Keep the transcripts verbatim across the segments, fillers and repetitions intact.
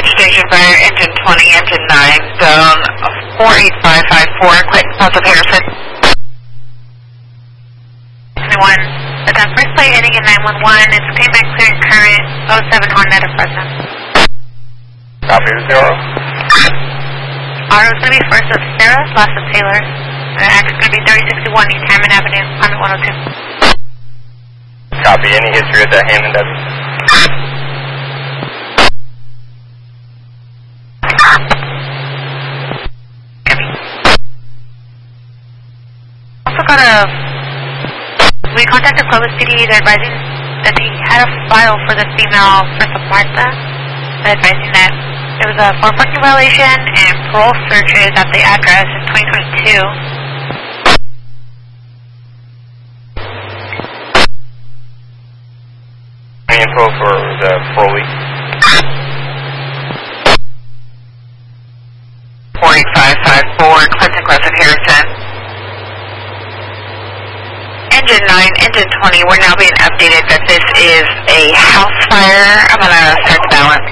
station fire, engine twenty, engine nine, zone four eight five five four, Clinton, south of Harrison. twenty-one, that's on first plate heading in nine one one, it's payback clearing current, oh seven Hornet of Fresno. Copy, zero. R is going to be first of Sarah, last of Taylor. The address is going to be thirty sixty-one East Hammond Avenue, Climate one oh two. Copy, any history at that Hammond Avenue? Also got a, we contacted Clovis P D, they're advising that they had a file for the female First of Martha. They're advising that there was a floor parking violation and parole searches at the address in twenty twenty-two. Any info for the parolee? four eight five five four, Clinton, Crescent, Harrison. Engine nine, engine twenty, we're now being updated that this is a house fire. I'm going to start the balance.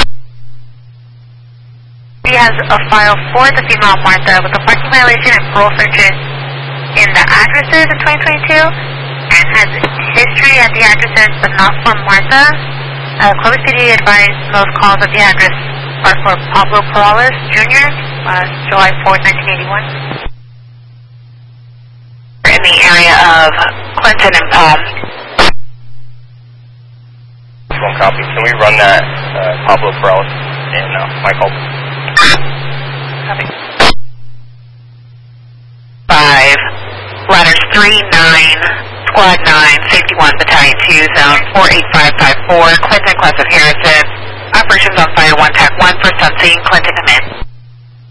He has a file for the female Martha with a parking violation and parole searches in the addresses in twenty twenty-two and has history at the addresses but not for Martha. Uh, Clovis P D advised most calls at the address are for Pablo Perales Junior, uh, July fourth, nineteen eighty-one. In the area of Clinton and Palm. One copy. Can we run that uh, Pablo Perales and uh, Mike Holt? Copy. Five, ladders three, nine, squad nine, safety one, battalion two, zone four eight five five four, Clinton, Crescent, Harrison.